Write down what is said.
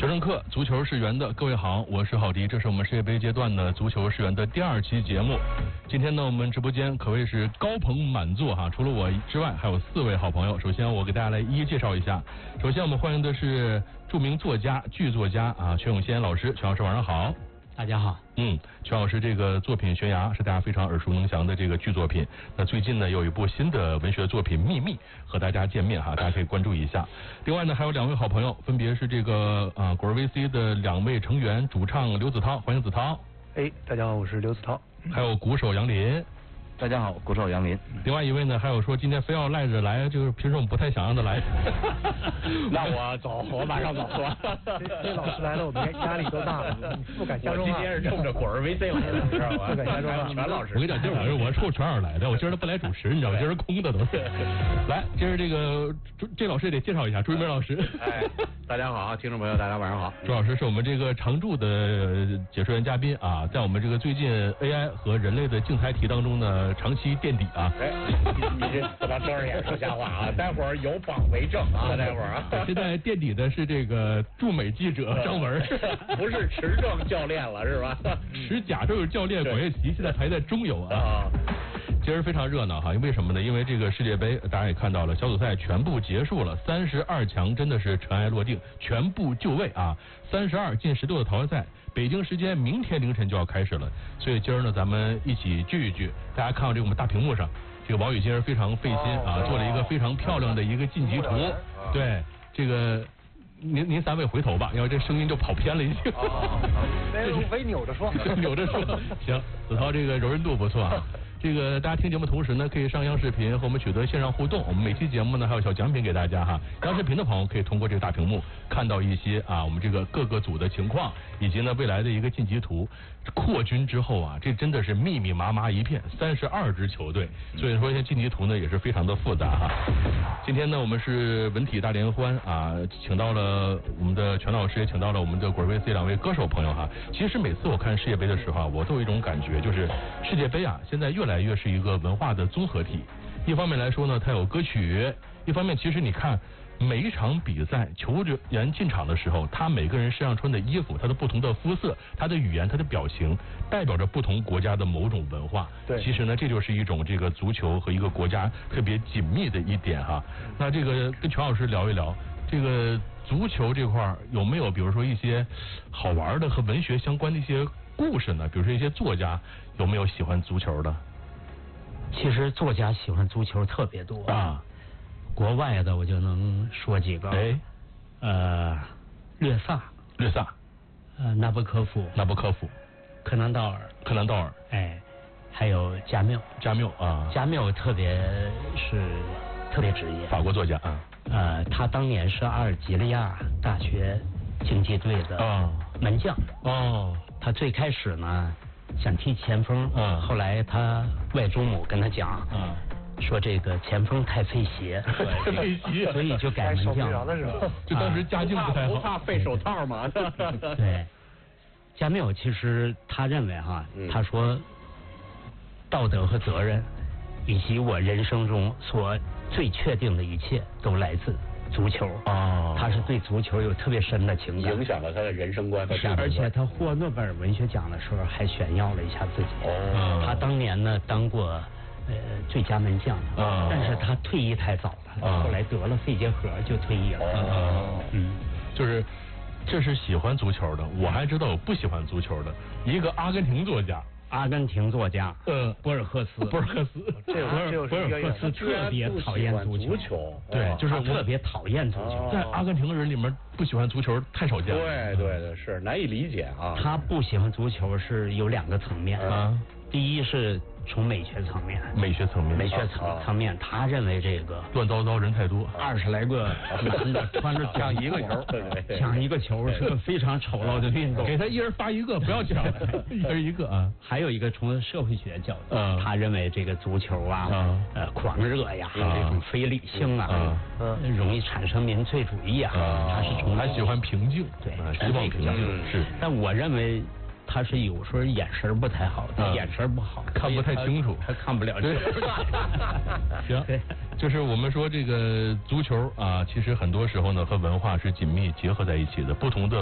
决胜客足球是圆的，各位好，我是郝迪，这是我们世界杯阶段的足球是圆的第2期节目。今天呢，我们直播间可谓是高朋满座哈，除了我之外，还有4位好朋友。首先我给大家来一一介绍一下。首先我们欢迎的是著名作家、剧作家全永先老师，全老师晚上好。 大家好。 全老师这个作品《悬崖》是大家非常耳熟能详的这个剧作品。那最近呢，有一部新的文学作品《秘密》和大家见面哈，大家可以关注一下。另外呢，还有2位好朋友，分别是这个果儿 VC 的2位成员，主唱刘子涛，欢迎子涛。 大家好，我是刘子涛。 还有鼓手杨林。 大家好，鼓手杨林。 另外一位呢，还有说今天非要赖着来，就是平时我们不太想让他来。 那我走，我马上走。 这老师来了，我们压力都大了，不敢瞎说话。 我今天是冲着果儿 VC 来的，知道吗？ 不敢瞎说话。 全老师， 我跟你讲，今儿我是冲全老师来的，我今儿不来主持，你知道吗？今儿空的都是。来，今儿这老师也得介绍一下，朱一鸣老师。 大家好，听众朋友，大家晚上好。 朱老师是我们这个常驻的解说员嘉宾啊，在我们这个最近 AI 和人类的竞猜题当中呢，长期垫底啊。 你这不能睁着眼说瞎话啊！待会儿有榜为证啊！待会儿啊。 现在垫底的是这个驻美记者张文， 不是持证教练了是吧？ 持假证教练管乐琪现在排在中游啊。今儿非常热闹哈，因为什么呢？因为这个世界杯大家也看到了，小组赛全部结束了，32强真的是尘埃落定，全部就位啊！32进16的淘汰赛，北京时间明天凌晨就要开始了，所以今儿呢，咱们一起聚一聚。大家看到这个我们大屏幕上，这个王宇今儿非常费心做了一个非常漂亮的一个晋级图。对，这个您3位回头吧，要这声音就跑偏了已经。 微扭着说， 扭着说。行，子涛这个柔韧度不错啊。这个大家听节目同时呢，可以上央视频和我们取得线上互动。我们每期节目呢还有小奖品给大家哈。央视频的朋友可以通过这个大屏幕看到一些我们这个各个组的情况，以及呢未来的一个晋级图。扩军之后这真的是密密麻麻一片，32支球队，所以说现在晋级图呢也是非常的复杂哈。今天呢我们是文体大联欢请到了我们的全老师，也请到了我们的果儿 VC 2位歌手朋友哈。其实每次我看世界杯的时候我都有一种感觉，就是世界杯现在越来越是一个文化的综合体。一方面来说呢，它有歌曲；一方面其实你看每一场比赛球员进场的时候，他每个人身上穿的衣服，他的不同的肤色，他的语言，他的表情，代表着不同国家的某种文化。 对， 其实呢，这就是一种这个足球和一个国家特别紧密的一点哈。那这个跟全老师聊一聊，这个足球这块有没有比如说一些好玩的和文学相关的一些故事呢？比如说一些作家有没有喜欢足球的？ 其实作家喜欢足球特别多国外的我就能说几个。略萨，纳博科夫，柯南道尔，还有加缪加缪特别职业， 法国作家他当年是阿尔及利亚大学竞技队的门将他最开始呢想踢前锋后来他外祖母跟他讲说这个前锋太费鞋，所以就改门将了。 就当时家境不太好， 不怕费手套吗？ 对，加缪其实他认为他说道德和责任以及我人生中所最确定的一切都来自足球他是对足球有特别深的情感， 影响了他的人生观和价值观。 而且他获诺贝尔文学奖的时候还炫耀了一下自己他当年呢当过最佳门将但是他退役太早了后来得了肺结核就退役了就是这是喜欢足球的，我还知道有不喜欢足球的，一个阿根廷作家博尔赫斯博尔赫斯特别讨厌足球， 对，就是特别讨厌足球， 在阿根廷的人里面不喜欢足球太少见了。对，是难以理解他不喜欢足球是有2个层面第一是从美学层面，他认为这个乱糟糟人太多 ，20来个男的穿着抢一个球， 抢一个球是个非常丑陋的运动。 给他一人发一个，不要抢，一人一个还有一个从社会学角度，他认为这个足球狂热呀，这种非理性容易产生民粹主义他是从他喜欢平静， 对， 希望平静是。 但我认为他是有时候眼神不太好，眼神不好， 看不太清楚， 他看不了这个。 行，就是我们说这个足球其实很多时候呢和文化是紧密结合在一起的，不同的